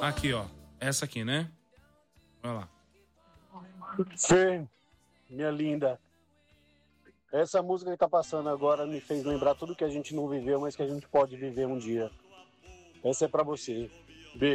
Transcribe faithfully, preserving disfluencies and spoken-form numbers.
Aqui, ó. Essa aqui, né? Vai lá. Fê, minha linda, essa música que tá passando agora me fez lembrar tudo que a gente não viveu, mas que a gente pode viver um dia. Essa é pra você.